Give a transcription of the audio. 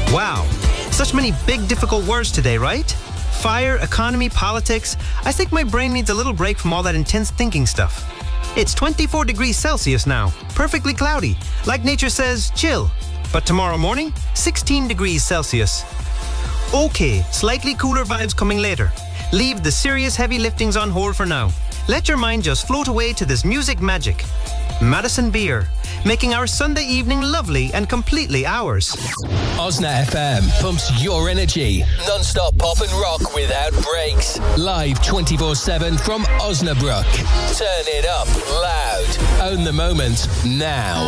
Wow, such many big, difficult words today, right? Fire, economy, politics. I think my brain needs a little break from all that intense thinking stuff. It's 24 degrees Celsius now, perfectly cloudy. Like nature says, chill. But tomorrow morning, 16 degrees Celsius. Okay, slightly cooler vibes coming later. Leave the serious heavy liftings on hold for now. Let your mind just float away to this music magic. Madison Beer, making our Sunday evening lovely and completely ours. Osna FM pumps your energy. Non-stop pop and rock without breaks. Live 24/7 from Osnabrück. Turn it up loud. Own the moment now.